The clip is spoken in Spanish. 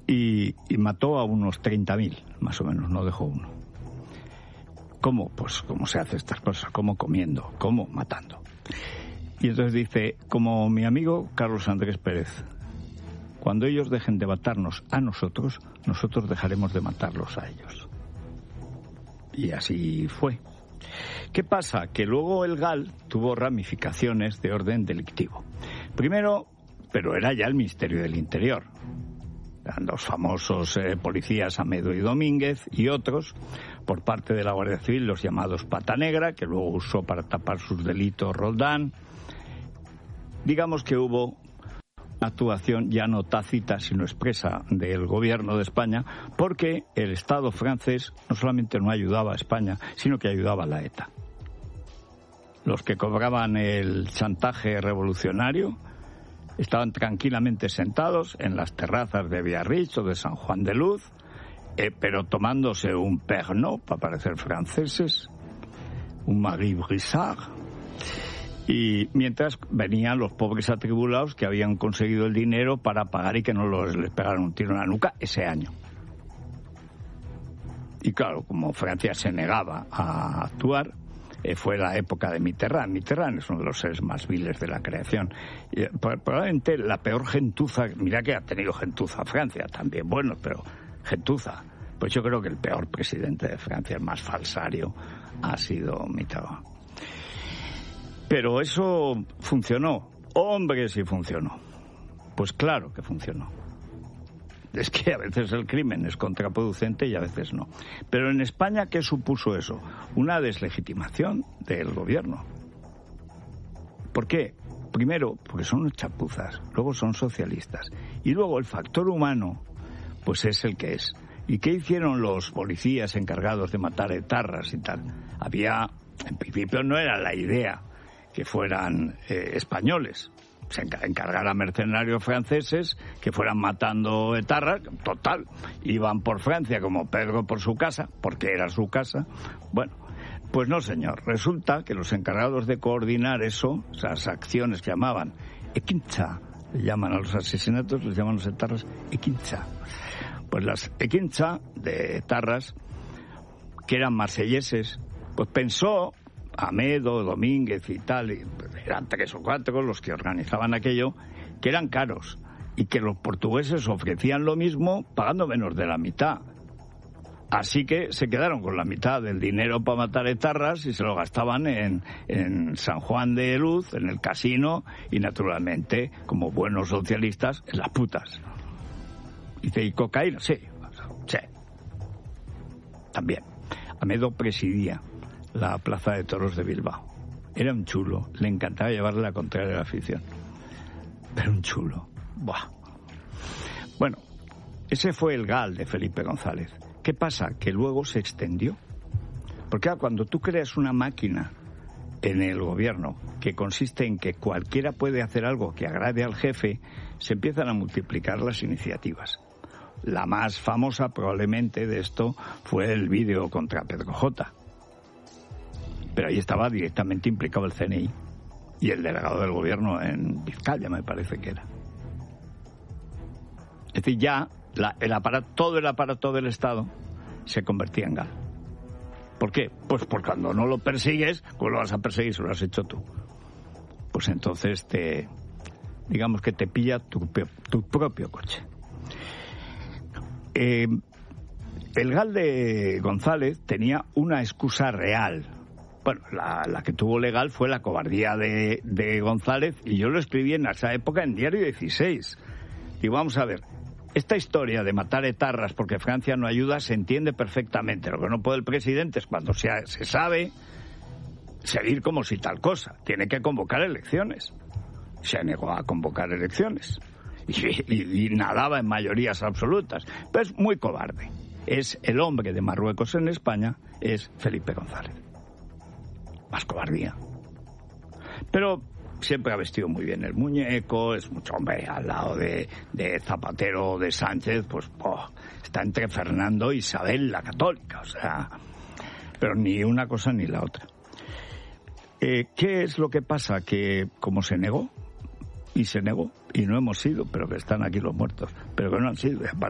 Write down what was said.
y mató a unos 30.000, más o menos, no dejó uno. ¿Cómo? Pues cómo se hace estas cosas, cómo comiendo, cómo matando. Y entonces dice, como mi amigo Carlos Andrés Pérez, cuando ellos dejen de matarnos a nosotros, nosotros dejaremos de matarlos a ellos. Y así fue. ¿Qué pasa? Que luego el GAL tuvo ramificaciones de orden delictivo. Primero, pero era ya el Ministerio del Interior. Eran los famosos policías Amedo y Domínguez y otros, por parte de la Guardia Civil, los llamados Pata Negra, que luego usó para tapar sus delitos Roldán. Digamos que hubo actuación ya no tácita, sino expresa del gobierno de España, porque el Estado francés no solamente no ayudaba a España, sino que ayudaba a la ETA. Los que cobraban el chantaje revolucionario estaban tranquilamente sentados en las terrazas de Biarritz o de San Juan de Luz, pero tomándose un Pernod, para parecer franceses, un Marie Brizard, y mientras venían los pobres atribulados que habían conseguido el dinero para pagar y que no les pegaran un tiro en la nuca ese año. Y claro, como Francia se negaba a actuar, fue la época de Mitterrand. Mitterrand es uno de los seres más viles de la creación. Probablemente la peor gentuza, mira que ha tenido gentuza Francia también, bueno, pero gentuza. Pues yo creo que el peor presidente de Francia, el más falsario, ha sido Mitterrand. Pero eso funcionó. Hombre, sí funcionó. Pues claro que funcionó. Es que a veces el crimen es contraproducente y a veces no. Pero en España, ¿qué supuso eso? Una deslegitimación del gobierno. ¿Por qué? Primero, porque son unos chapuzas, luego son socialistas. Y luego el factor humano, pues es el que es. ¿Y qué hicieron los policías encargados de matar etarras y tal? En principio no era la idea que fueran españoles. Se encargar a mercenarios franceses que fueran matando etarras, total, iban por Francia como Pedro por su casa, porque era su casa. Bueno, pues no, señor, resulta que los encargados de coordinar eso, esas acciones que llamaban equintza, le llaman a los asesinatos, les llaman a los etarras equintza. Pues las equintza de etarras, que eran marselleses, pues pensó Amedo, Domínguez y tal, y eran 3 o 4 los que organizaban aquello, que eran caros y que los portugueses ofrecían lo mismo pagando menos de la mitad. Así que se quedaron con la mitad del dinero para matar etarras y se lo gastaban en San Juan de Luz, en el casino y naturalmente, como buenos socialistas, en las putas. ¿Y cocaína? Sí. También. Amedo presidía la Plaza de Toros de Bilbao. Era un chulo, le encantaba llevarle la contraria a la afición. Pero un chulo. Buah. Bueno, ese fue el GAL de Felipe González. ¿Qué pasa? Que luego se extendió. Porque cuando tú creas una máquina en el gobierno que consiste en que cualquiera puede hacer algo que agrade al jefe, se empiezan a multiplicar las iniciativas. La más famosa probablemente de esto fue el vídeo contra Pedro J. Pero ahí estaba directamente implicado el CNI y el delegado del gobierno en Vizcaya, me parece que era. Es decir, ya todo el aparato del Estado se convertía en GAL. ¿Por qué? Pues porque cuando no lo persigues, pues lo vas a perseguir si lo has hecho tú. Pues entonces digamos que te pilla tu propio coche. El GAL de González tenía una excusa real. Bueno, la que tuvo legal fue la cobardía de González, y yo lo escribí en esa época en Diario 16. Y vamos a ver, esta historia de matar etarras porque Francia no ayuda se entiende perfectamente. Lo que no puede el presidente es, cuando se sabe, seguir como si tal cosa. Tiene que convocar elecciones. Se negó a convocar elecciones. Y nadaba en mayorías absolutas. Pero es muy cobarde. Es el hombre de Marruecos en España, es Felipe González. Más cobardía. Pero siempre ha vestido muy bien el muñeco, es mucho hombre al lado de Zapatero, de Sánchez, pues está entre Fernando y Isabel la Católica, o sea, pero ni una cosa ni la otra. ¿Qué es lo que pasa? Que como se negó, y no hemos sido, pero que están aquí los muertos, pero que no han sido,